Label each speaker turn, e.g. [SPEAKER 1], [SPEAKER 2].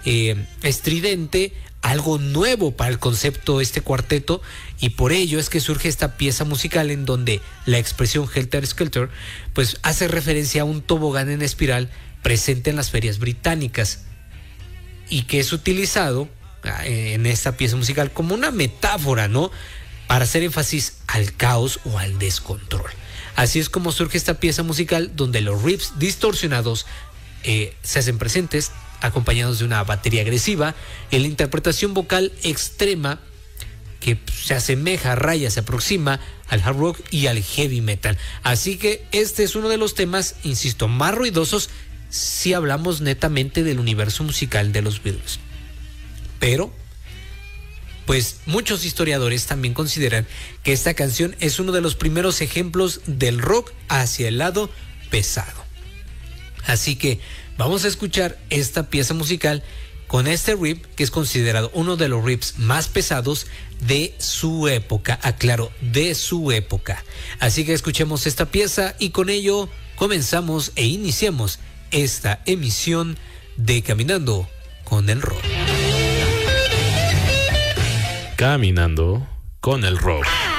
[SPEAKER 1] estridente, algo nuevo para el concepto de este cuarteto, y por ello es que surge esta pieza musical en donde la expresión Helter Skelter pues hace referencia a un tobogán en espiral presente en las ferias británicas y que es utilizado en esta pieza musical como una metáfora, ¿no?, para hacer énfasis al caos o al descontrol. Así es como surge esta pieza musical donde los riffs distorsionados se hacen presentes, acompañados de una batería agresiva, en la interpretación vocal extrema que se asemeja, se aproxima al hard rock y al heavy metal. Así que este es uno de los temas, insisto, más ruidosos si hablamos netamente del universo musical de los Beatles. Pero pues muchos historiadores también consideran que esta canción es uno de los primeros ejemplos del rock hacia el lado pesado. Así que vamos a escuchar esta pieza musical con este riff que es considerado uno de los riffs más pesados de su época, aclaro, de su época. Así que escuchemos esta pieza y con ello comenzamos e iniciamos esta emisión de Caminando con el Rock.
[SPEAKER 2] Caminando con el Rock.